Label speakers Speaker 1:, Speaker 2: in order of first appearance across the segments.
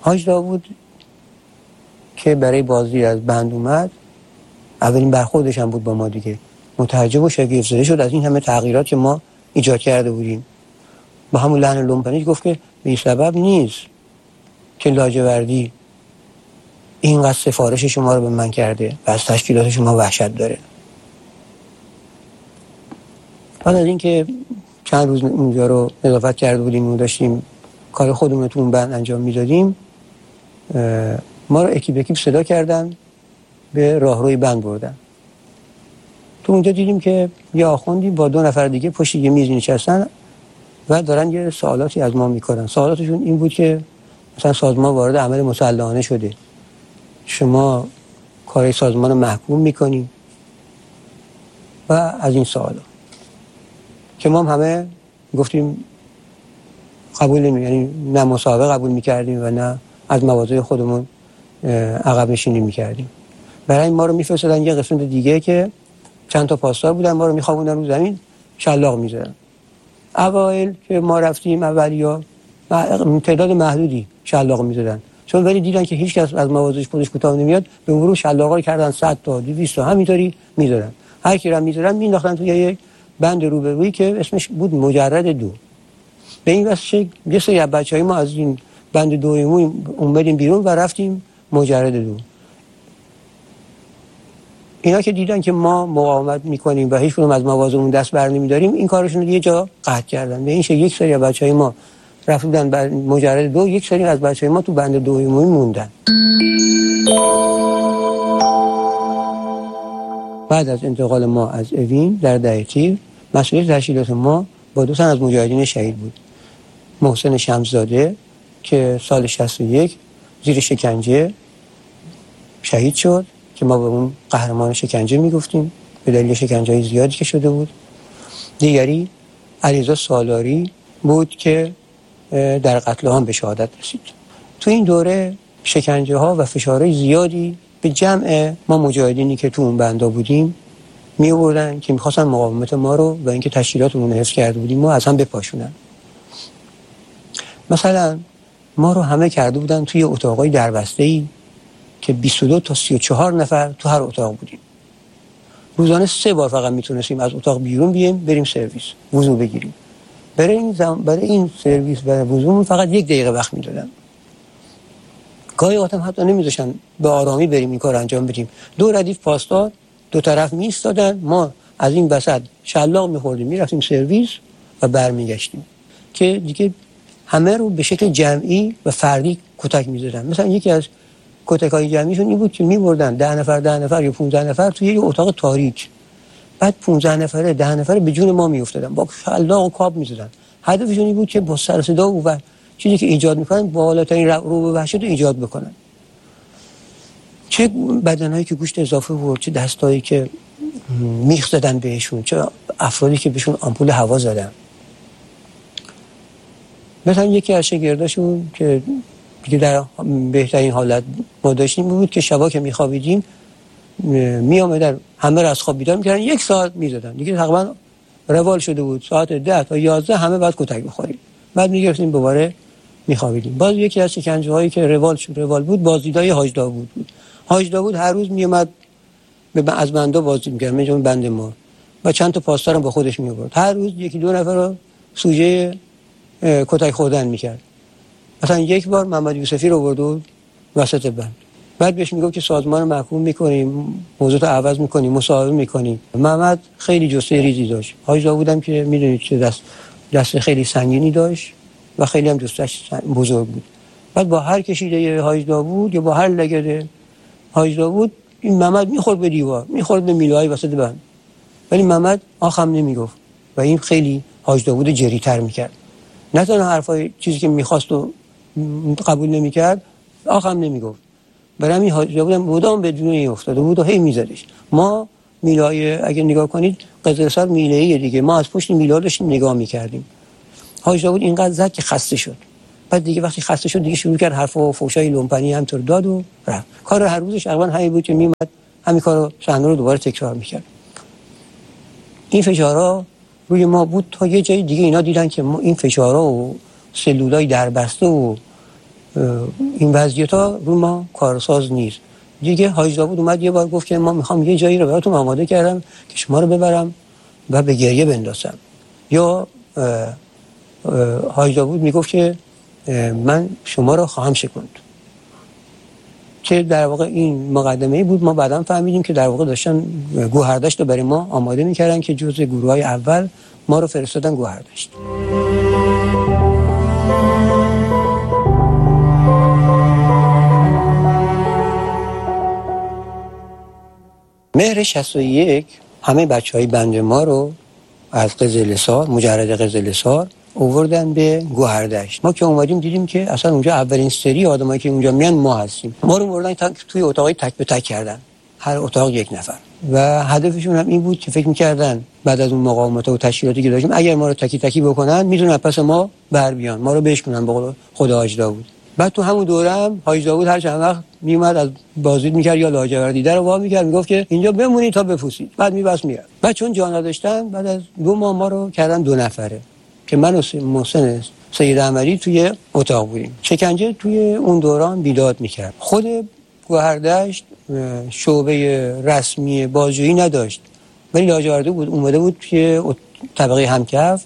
Speaker 1: حاج داوود که برای بازی از بند اومد، اولین برخوردش هم بود با ما دیگه، متعجب و شگفت زده شد از این همه تغییرات که ما ایجاد کرده بودیم. با همون لحن لومپنی گفت که بی سبب نیست که لاجوردی اینقدر سفارش شما رو به من کرده و از تشکیلات شما وحشت داره. بعد از اینکه چند روز اونجا رو نظافت کرده بودیم و داشتیم کار خودمون تو اون بند انجام میدادیم، ما رو اکیپ اکیپ صدا کردن، به راهروی بند بردن. تو اونجا دیدیم که یه آخوندی با 2 نفر دیگه پشت یه میز نشستن و دارن یه سوالاتی از ما میکنن. سوالاتشون این بود که مثلا سازمان وارد عمل مسلحانه شده، شما کار سازمان رو محکوم میکنی و از این سوالا که ما همه گفتیم قبول یعنی نه مسابقه قبول میکردیم و نه از مواضع خودمون عقب نشینی میکردیم. برای ما رو میفرستادن یه قسمت دیگه که چند تا پاسدار بودن، ما رو میخوابوندن رو زمین شلاق میزدن. اوایل که ما رفتیم اولیا تعداد محدودی شلاق میزدن، چون ولی دیدن که هیچ کس از مواضعش خودش کوتاه نمیاد، به مرور شلاقا رو کردن 100 تا 200 تا همینطوری میزدن. هر کی رو میزدن مینداختن توی یک بند روبرویی که اسمش بود مجرد 2. به این واسه یه سری از بچهای ما از این بند 2 اومدیم بیرون و رفتیم مجرد 2. اینا که دیدن که ما مقاومت میکنیم و هیچ کدوم از مواضعمون دست بر نمیداریم، این کارشون رو یه جا قطع کردن. به این شکل یک سری از بچهای ما رفتن بر مجرد 2، یک سری از بچهای ما تو بند 2 موندن. بعد از انتقال ما از اوین در دهه تیر، مسئولیت تشکیلات ما با 2 تن از مجاهدین شهید بود. محسن شمس‌زاده که سال 61 زیر شکنجه شهید شد که ما به اون قهرمان شکنجه میگفتیم به دلیل شکنجه‌های زیادی که شده بود. دیگری علیرضا سالاری بود که در قتل عام به شهادت رسید. تو این دوره شکنجه‌ها و فشارهای زیادی به جمع ما مجاهدینی که تو اون بندا بودیم می آوردن که می‌خواستن مقاومت ما رو و اینکه تشکیلاتمون رو حفظ کرده بودیم ما از هم بپاشونن. مثلا ما رو همه کرده بودن توی اتاقای دربسته‌ای که 22 تا 34 نفر تو هر اتاق بودیم. روزانه 3 بار فقط میتونستیم از اتاق بیرون بیایم بریم سرویس وضو بگیریم. برای این سرویس برای وضومون فقط 1 دقیقه وقت میدادن. گاهی اوقات هم حتی نمیذاشن به آرامی بریم این کار انجام بدیم. 2 ردیف پاسدار 2 طرف میایستادن، ما از این وسط شلاق میخوردیم میرفتیم سرویس و برمیگشتیم که دیگه همه رو به شکل جمعی و فردی کتک میزدن. مثلا یکی از کتک‌های جمعیشون این بود که می‌بردن 10 نفر یا 15 نفر توی یه اتاق تاریک، بعد 15 نفره 10 نفره به جون ما میافتادن، با شلاق و کاب می‌زدن. هدفشون این بود که با سر صدا و چیزی که ایجاد می‌کنن بالاترین رو به وحشت رو ایجاد بکنن. چه بدنایی که گوشت اضافه بود، چه دستایی که میخ زدن بهشون، چه افرادی که بهشون آمپول هوا زدن. مثلا یکی از شاگرداشون که دیگه در بهترین حالت ما داشتیم بود که شبا که میخوابیدیم میامدن همه رو از خواب بیدار میکردن، 1 ساعت میزدن دیگه تقریبا روال شده بود، ساعت 10 تا 11 همه بعد کتک بخوریم، بعد میگرفتیم دوباره میخوابیدیم. باز یکی از شکنجه هایی که روال بود بازدیدای حاج داوود بود. حاج داوود هر روز میومد از بندا بازدید میکرد، میجون بند ما و چند تا پاسدارم با خودش میآورد. هر روز 1-2 نفر رو سوژه کتک خوردن میکرد. مثلا یک بار محمد یوسفی رو آورد وسط بند، بعد بهش میگفت که سازمان رو محکوم میکنیم، موضوع رو عوض میکنیم، مصاحبه میکنیم. محمد خیلی جثه ریزی داشت. حاج داوود هم که میدونید که دست خیلی سنگینی داشت و خیلی هم جثه‌اش بزرگ بود. بعد با هر کشیده حاج داوود یا با هر لگد حاج داوود این محمد میخورد به دیوار، میخورد به میله‌های وسط بند، ولی محمد آخم نمیگفت و این خیلی حاج داوود جری‌تر میکرد. نه تنها حرفای چیزی که میخواست و قبول نمیکرد آخم نمیگفت. برای همین حاج داوود مدام به دنیای افتاده بود و هی میزدش. ما میله‌های اگه نگاه کنید قزلسر میله‌ای دیگه، ما از پشت میله‌ها داشتیم نگاه میکردیم. حاج داوود اینقدر زد که خسته شد. بعد دیگه وقتی خسته شد دیگه شروع کرد حرف و فحشای لومپنی همطور داد و رفت. کار هر روزش تقریبا همین بود که میومد همین کارو صحنه رو دوباره تکرار میکرد. این فشارها روی ما بود تا یه جای دیگه اینا دیدن که ما این فشارها و سلولای دربسته و این وضعیت‌ها رو ما کارساز نیست. دیگه حاج داوود اومد یه بار گفت که ما میخوام یه جایی رو براتون آماده کردم که شما رو ببرم و به گریه بندازم. یا حاج داوود میگفت که من شما رو خواهم شکند، که در واقع این مقدمه‌ای بود. ما بعداً فهمیدیم که در واقع داشتن گوهردشت رو برای ما آماده میکردن که جزء گروه‌های اول ما رو فرستادن گوهردشت. مهر 61 همه بچهای بند ما رو از قزل‌سار، مجرد قزل‌سار آوردن به گوهردشت. ما که اومدیم دیدیم که اصلا اونجا اولین سری آدمایی که اونجا میان ما هستیم. ما رو بردن توی اتاقای تک به تک کردن، هر اتاق یک نفر، و هدفشون هم این بود که فکر می‌کردن بعد از اون مقاومت و تشکیلاتی که داشتیم اگر ما رو تکی تکی بکنن میتونن پس ما بر بیان، ما رو بشکنن به قول خدا حاج داوود. بعد تو همون دوره هم حاج داوود هر چند وقت میومد از بازدید میکرد یا لاجوردی در رو وا میکرد، میگفت که اینجا بمونید تا بپوسید، بعد میبست میرفت. بعد چون جا نداشتن بعد از 2 ماه ما رو کردن 2 نفره که من و محسن سید احمدی توی اتاق بودیم. شکنجه توی اون دوران بیداد میکرد. خود گوهردشت شعبه رسمی بازجویی نداشت، ولی لاجوردی بود اومده بود توی طبقه همکف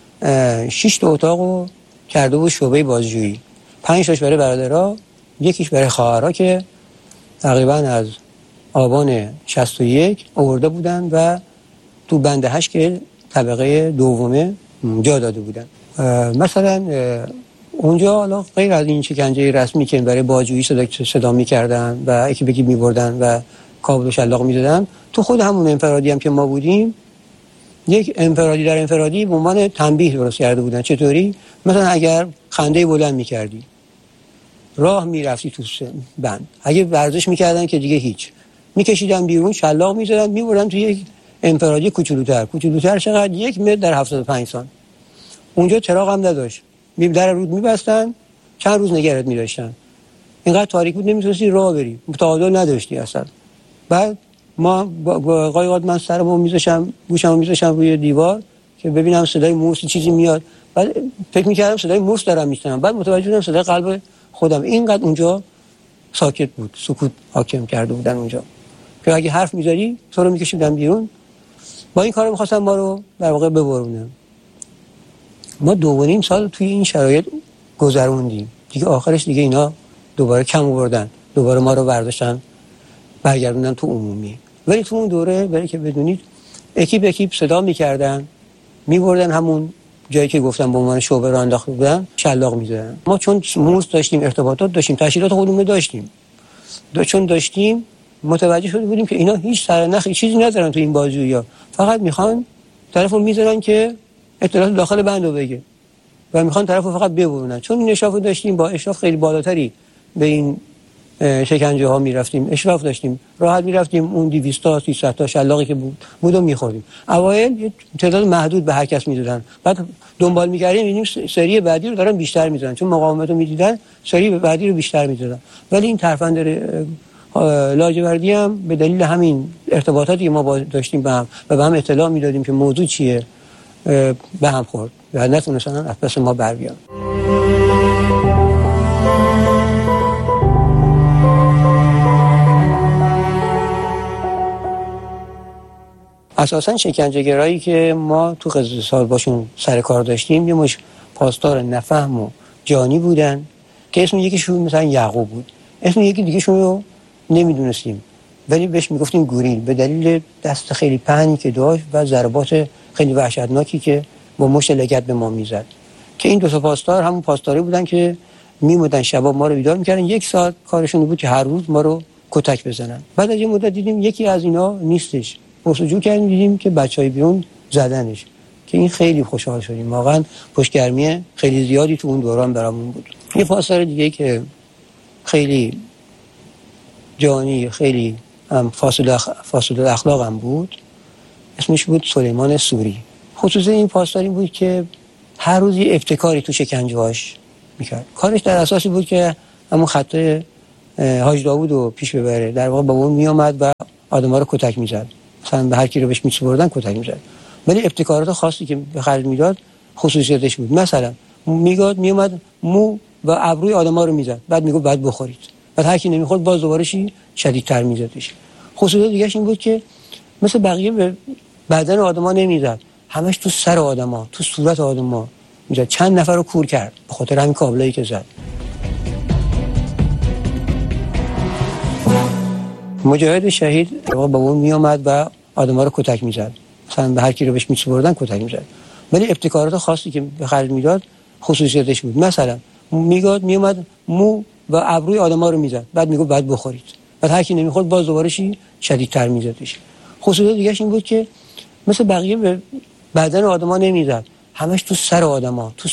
Speaker 1: 6 تا اتاقو کرده بود شعبه بازجویی، 5 تاش برای برادرها، یکیش برای خواهرها که تقریبا از آبان 61 آورده بودن و تو بند 8 که طبقه دومه جا داده بودن. مثلا اونجا حالا غیر از این شکنجه رسمی که برای بازجویی صدا می‌کردن و یکی بگی می‌بردن و کابل و شلاق می‌دادن، تو خود همون انفرادی هم که ما بودیم یک انفرادی در انفرادی به عنوان تنبیه درست کرده بودن. چطوری؟ مثلا اگر خنده بلند می‌کردی راه میرفتی تو بند، اگه ورزش میکردن که دیگه هیچ، میکشیدن بیرون، شلاق میزدن، میبردن تو یک انفرادی کوچولوتر چقدر 1 متر در 75 سانت. اونجا چراغ هم نداشت، در رود میبستن، چند روز نگرت میداشتن، اینقدر تاریک بود نمیتونستی راه بری، تعادل نداشتی اصلا. بعد ما قایقات من سرمو میذاشم، گوشمو میذاشم روی دیوار که ببینم صدای موس چیزی میاد، بعد فکر میکردم صدای موس دارم میشنوم، بعد متوجه شدم صدای قلب خودم. اینقدر اونجا ساکت بود، سکوت حاکم کرده بودن اونجا که اگه حرف میذاری تو رو میکشیدن بیرون. با این کارو می‌خواستن ما رو در واقع ببرونن. ما 2.5 سال توی این شرایط گذروندیم دیگه. آخرش دیگه اینا دوباره کم آوردن، دوباره ما رو برداشتن برگردوندن تو عمومی. ولی تو اون دوره برای که بدونید اکیپ صدا میکردن، میبردن همون جایی که گفتم به عنوان شعبه را انداخته بودن، شلاق می‌زدن. ما چون موز داشتیم، ارتباطات داشتیم، تشکیلات خودمون داشتیم، چون داشتیم متوجه شده بودیم که اینا هیچ سرنخ چیزی ندارن تو این بازجویی‌ها، فقط میخوان طرفو میذارن که اطلاعات داخل بندو بگه و میخوان طرفو فقط ببرونن. چون این اشرافو داشتیم، با اشراف خیلی بالاتری به این شکنجه ها میرفتیم، اشراف داشتیم، راحت میرفتیم اون 200 تا 300 تا شلاقی که بود و میخوردیم. اوایل یه تعداد محدود به هر کس میدادن، بعد دنبال می‌کردیم ببینیم سری بعدی رو دارن بیشتر می‌زنن، چون مقاومت رو می‌دیدن سری بعدی رو بیشتر می‌دادن. ولی این ترفند لاجوردی هم به دلیل همین ارتباطاتی که ما داشتیم به هم و به هم اطلاع میدادیم که موضوع چیه به هم خورد و نتونستن از پس ما بر بیان. اساساً شکنجه‌گرایی که ما تو قزل‌سار باشون سر کار داشتیم یه مش پاسدار نفهم و جانی بودن که اسم یکیشون مثلا یعقوب بود، اسم یکی دیگه‌شون رو نمیدونستیم ولی بهش میگفتیم گوریل به دلیل دست خیلی پهنی که داشت و ضربات خیلی وحشتناکی که با مشت لگد به ما میزد. که این 2 تا پاسدار همون پاسداری بودن که میمودن شبا ما رو بیدار میکردن، 1 ساعت کارشون بود که هر روز ما رو کتک بزنن. بعد از یه مدت دیدیم یکی از اینا نیستش، پرسجو کردیم دیدیم که بچهای بیرون زدنش، که این خیلی خوشحال شدیم، واقعا خوشگرمی خیلی زیادی تو اون دوران برامون بود. یه پاسدار دیگه که خیلی جانی، خیلی فاصله اخلاق هم بود، اسمش بود سلیمان سوری. خصوصا این پاسدار این بود که هر روز یه ابتکاری تو شکنجه‌هاش میکرد. کارش در اساسی بود که همون خط حاج داوود رو پیش ببره، در واقع با اون میامد و آدم‌ها رو کتک میزد، مثلا به هر کی رو بهش میسپردن کتک میزد. ولی ابتکارات خاصی که به خرج میداد خصوصیتش بود. مثلا میومد مو و ابروی آدما رو میزد، بعد میگفت بعد بخورید، بعد هر کی نمیخورد باز دوباره شدیدتر میزدش. خصوصیت دیگه‌ش این بود که مثل بقیه به بدن آدما نمیزد، همش تو سر آدما، تو صورت آدما میزد. چند نفر رو کور کرد به خاطر همین کابلایی که زد. مجاهد شهید با اون میومد و آدما رو کتک میزد، مثلا به هر کی رو بهش میسپردن کتک میزد. ولی ابتکارات خاصی که به خرج میداد خصوصیتش بود. مثلا میومد مو و ابروی آدما رو میزد، بعد میگفت بعد بخورید، بعد هر کی نمیخورد باز دوباره شدیدتر میزدش. خصوصیت دیگه‌ش این بود که مثل بقیه به بدن آدما نمیزد، همش تو سر آدما، تو